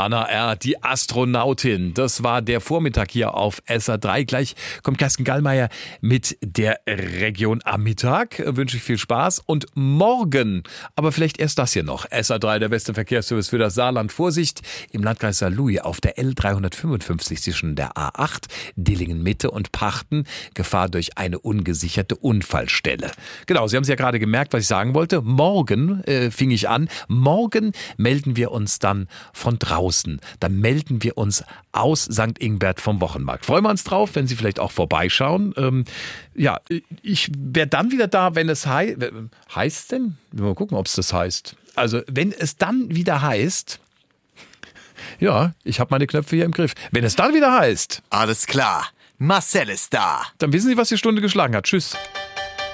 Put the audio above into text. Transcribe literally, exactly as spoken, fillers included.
Hannah R., die Astronautin. Das war der Vormittag hier auf S R drei. Gleich kommt Kerstin Gallmeier mit der Region am Mittag. Wünsche ich viel Spaß. Und morgen, aber vielleicht erst das hier noch. S R drei, der beste Verkehrsservice für das Saarland. Vorsicht, im Landkreis Saarlouis auf der L dreihundertfünfundfünfzig zwischen der A acht, Dillingen Mitte und Pachten. Gefahr durch eine ungesicherte Unfallstelle. Genau, Sie haben es ja gerade gemerkt, was ich sagen wollte. Morgen äh, fing ich an. Morgen melden wir uns dann von draußen. Dann melden wir uns aus Sankt Ingbert vom Wochenmarkt. Freuen wir uns drauf, wenn Sie vielleicht auch vorbeischauen. Ähm, ja, ich wäre dann wieder da, wenn es hei- heißt denn? Mal gucken, ob es das heißt. Also, wenn es dann wieder heißt, ja, ich habe meine Knöpfe hier im Griff. Wenn es dann wieder heißt, alles klar, Marcel ist da. dann wissen Sie, was die Stunde geschlagen hat. Tschüss.